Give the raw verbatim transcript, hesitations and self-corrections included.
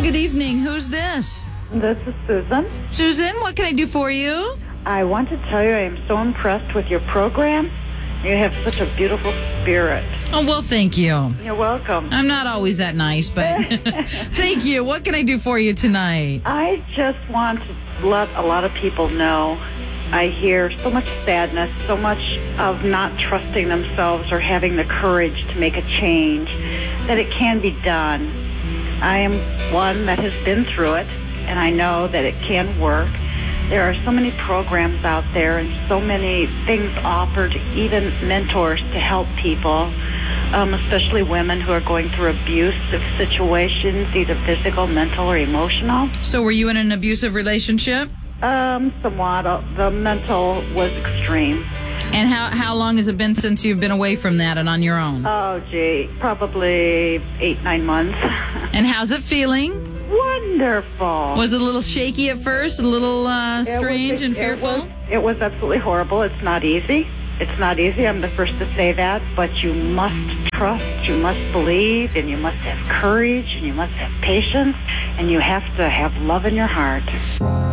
good evening. Who's this? This is Susan. Susan, what can I do for you? I want to tell you I am so impressed with your program. You have such a beautiful spirit. Oh, well, thank you. You're welcome. I'm not always that nice, but thank you. What can I do for you tonight? I just want to let a lot of people know I hear so much sadness, so much of not trusting themselves or having the courage to make a change, that it can be done. I am one that has been through it, and I know that it can work. There are so many programs out there and so many things offered, even mentors to help people, um, especially women who are going through abusive situations, either physical, mental, or emotional. So were you in an abusive relationship? Um, somewhat. Uh, the mental was extreme. And how, how long has it been since you've been away from that and on your own? Oh, gee, probably eight, nine months. And how's it feeling? Wonderful. Was it a little shaky at first, a little uh, strange it was, and fearful? It was, it was absolutely horrible. It's not easy. It's not easy. I'm the first to say that. But you must trust, you must believe, and you must have courage, and you must have patience, and you have to have love in your heart.